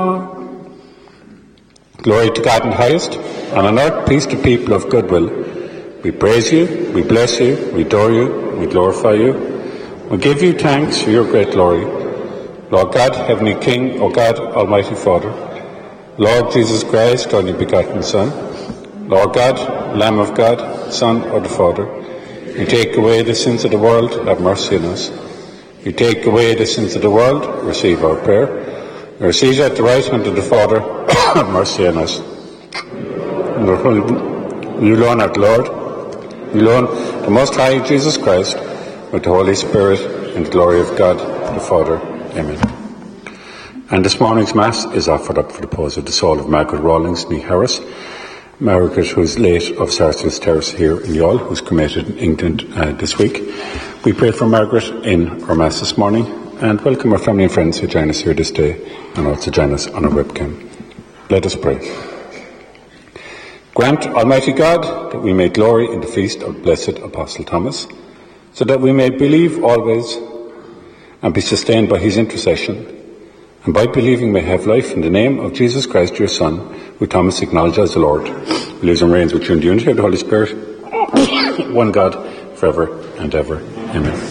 Glory to God in the highest, and on earth peace to people of good will. We praise you, we bless you, we adore you, we glorify you. We give you thanks for your great glory. Lord God, Heavenly King, O God, Almighty Father, Lord Jesus Christ, only begotten Son, Lord God, Lamb of God, Son of the Father, you take away the sins of the world, have mercy on us. You take away the sins of the world, receive our prayer. You receive at the right hand of the Father, have mercy on us. You alone are the Lord, you alone the Most High Jesus Christ, with the Holy Spirit, in the glory of God the Father. Amen. And this morning's Mass is offered up for the repose of the soul of Margaret Rawlings, née Harris. Margaret, who is late of Sarsfields Terrace here in Youghal, who's cremated in England this week. We pray for Margaret in our Mass this morning, and welcome our family and friends who join us here this day, and also join us on our webcam. Let us pray. Grant, Almighty God, that we may glory in the feast of blessed Apostle Thomas, so that we may believe always and be sustained by his intercession, and by believing may have life in the name of Jesus Christ, your Son, who Thomas acknowledged as the Lord, who lives and reigns with you in the unity of the Holy Spirit, one God, forever and ever. Amen.